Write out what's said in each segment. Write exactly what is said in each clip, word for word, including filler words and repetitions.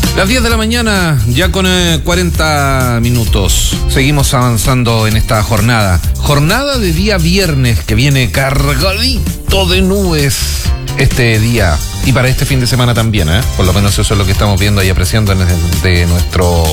Las diez de la mañana, ya con eh, cuarenta minutos. Seguimos avanzando en esta jornada. Jornada de día viernes que viene cargadito de nubes este día. Y para este fin de semana también, ¿eh? Por lo menos eso es lo que estamos viendo y apreciando de nuestro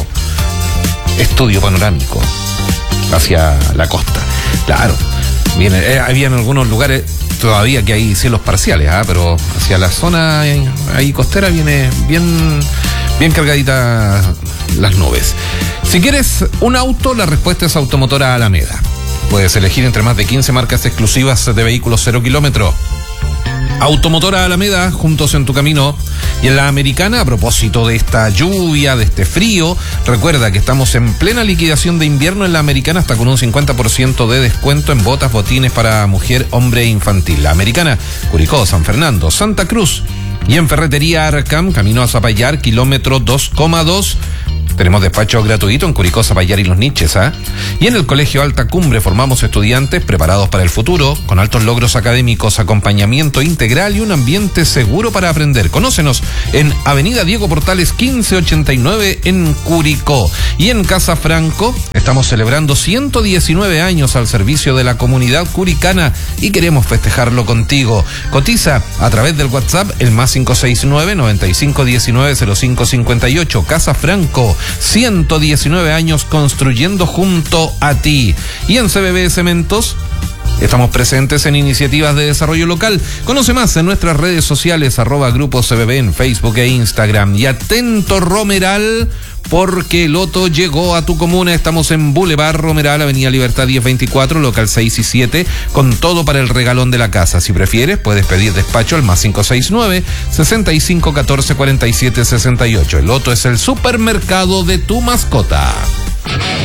estudio panorámico hacia la costa. Claro, viene, eh, había en algunos lugares todavía que hay cielos parciales, ¿ah? Pero hacia la zona ahí, ahí costera viene bien... Bien cargaditas las nubes. Si quieres un auto, la respuesta es Automotora Alameda. Puedes elegir entre más de quince marcas exclusivas de vehículos cero kilómetro. Automotora Alameda, juntos en tu camino. Y en la Americana, a propósito de esta lluvia, de este frío, recuerda que estamos en plena liquidación de invierno en la Americana, hasta con un cincuenta por ciento de descuento en botas, botines para mujer, hombre e infantil. La Americana, Curicó, San Fernando, Santa Cruz. Y en Ferretería Arcam, camino a Zapallar, kilómetro dos coma dos. Tenemos despacho gratuito en Curicó, Zapallar y Los Niches, ¿ah? ¿eh? Y en el Colegio Alta Cumbre formamos estudiantes preparados para el futuro, con altos logros académicos, acompañamiento integral y un ambiente seguro para aprender. Conócenos en Avenida Diego Portales quince ochenta y nueve en Curicó. Y en Casa Franco estamos celebrando ciento diecinueve años al servicio de la comunidad curicana y queremos festejarlo contigo. Cotiza a través del WhatsApp el más cinco seis nueve, noventa y cinco diecinueve, cero cinco cincuenta y ocho. Casa Franco, ciento diecinueve años construyendo junto a ti. Y en C B B Cementos estamos presentes en iniciativas de desarrollo local. Conoce más en nuestras redes sociales, arroba Grupo C B B en Facebook e Instagram. Y atento, Romeral, porque el Loto llegó a tu comuna. Estamos en Boulevard Romeral, Avenida Libertad diez veinticuatro, local seis y siete, con todo para el regalón de la casa. Si prefieres, puedes pedir despacho al más cinco seis nueve, sesenta y cinco catorce cuarenta y siete sesenta y ocho. El Loto es el supermercado de tu mascota.